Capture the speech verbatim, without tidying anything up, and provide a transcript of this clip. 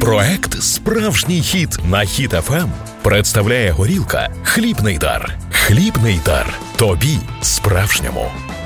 Проект «Справжній хіт» на Хіт еф ем представляє горілка «Хлібний дар». Хлібний дар. Тобі справжньому.